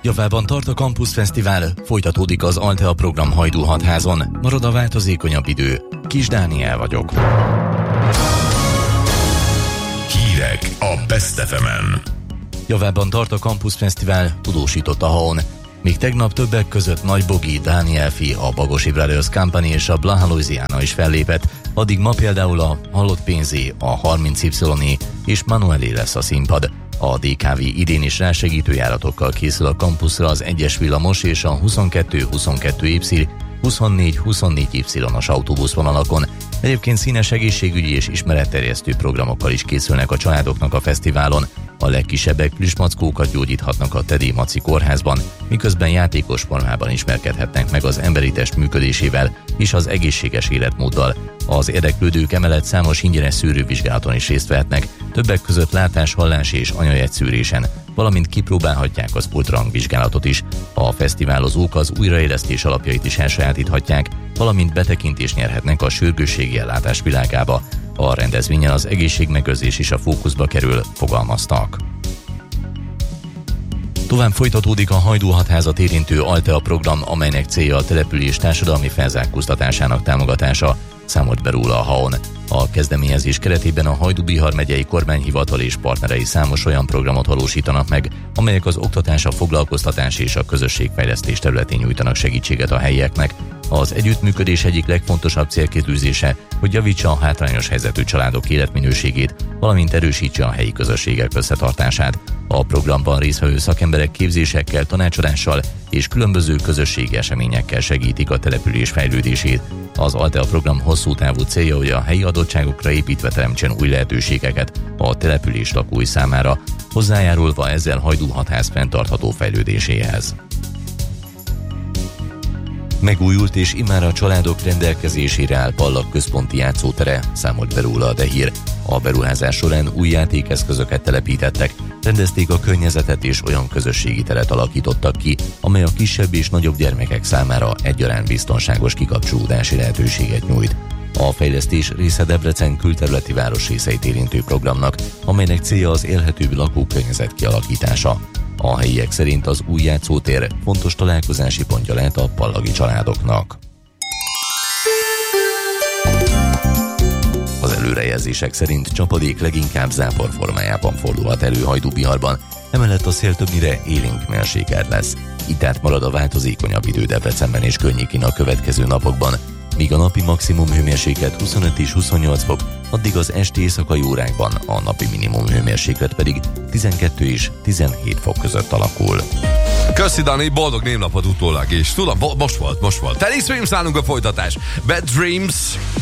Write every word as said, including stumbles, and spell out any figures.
Javában tart a Campus Fesztivál, folytatódik az Altea program Hajdú-Hatházon, marad a változékonyabb idő. Kis Dániel vagyok. Hírek a Best ef emen. Javában tart a Campus Fesztivál, tudósított a há o en. Még tegnap többek között Nagy Bogi, Daniel Fi, a Bagosi Brothers Company és a Blaha Louisiana is fellépett, addig ma például a Halott Pénzé, a harminc Y és Manuelé lesz a színpad. A dé ká vé idén is rásegítő járatokkal készül a kampuszra az egyes villamos és a huszonkettő huszonkettő Y, huszonnégy huszonnégy Y-os autóbuszvonalakon. Egyébként színes egészségügyi és ismeretterjesztő programokkal is készülnek a családoknak a fesztiválon. A legkisebbek plüsmackókat gyógyíthatnak a Teddy Maci kórházban, miközben játékos formában ismerkedhetnek meg az emberi test működésével és az egészséges életmóddal. Az érdeklődők emellett számos ingyenes szűrővizsgálaton is részt vehetnek, többek között látás, hallás és anyajegyszűrésen, valamint kipróbálhatják az ultrahang vizsgálatot is. A fesztiválozók az újraélesztés alapjait is elsajátíthatják, valamint betekintést nyerhetnek a sürgősségi ellátás világába. A rendezvényen az egészségmegőrzés is a fókuszba kerül, fogalmaztak. Tovább folytatódik a Hajdú-Hatházat érintő Altea program, amelynek célja a település társadalmi felzárkóztatásának támogatása, számolt be róla a há o en. A kezdeményezés keretében a Hajdú-Bihar megyei kormányhivatal és partnerei számos olyan programot valósítanak meg, amelyek az oktatás, a foglalkoztatás és a közösségfejlesztés területén nyújtanak segítséget a helyieknek. Az együttműködés egyik legfontosabb célkitűzése, hogy javítsa a hátrányos helyzetű családok életminőségét, valamint erősítse a helyi közösségek összetartását. A programban résztvevő szakemberek képzésekkel, tanácsadással és különböző közösségi eseményekkel segítik a település fejlődését. Az Altea program hosszú távú célja, hogy a helyi adottságokra építve teremtsen új lehetőségeket a település lakói számára, hozzájárulva ezzel Hajdú-Hatház fenntartható fejlődéséhez. Megújult és immár a családok rendelkezésére áll Pallak központi játszótere, számolt be róla a de hír. A beruházás során új játékeszközöket telepítettek, rendezték a környezetet és olyan közösségi teret alakítottak ki, amely a kisebb és nagyobb gyermekek számára egyaránt biztonságos kikapcsolódási lehetőséget nyújt. A fejlesztés része Debrecen külterületi városrészeit érintő programnak, amelynek célja az élhetőbb lakókörnyezet kialakítása. A helyiek szerint az új játszótér fontos találkozási pontja lehet a pallagi családoknak. Az előrejelzések szerint csapadék leginkább zápor formájában fordulhat elő Hajdú-Biharban, emellett a szél többnyire élénk mérsékelt lesz. Itt át marad a változékonyabb idő Debrecenben és környékén a következő napokban, míg a napi maximum hőmérséklet huszonöt és huszonnyolc fok, addig az esti éjszakai órákban a napi minimum hőmérséklet pedig tizenkettő és tizenhét fok között alakul. Köszi, Dani, boldog névnapot utólag is. Tudom, most volt, most volt. Teddy Swims nálunk a folytatás. Bad Dreams.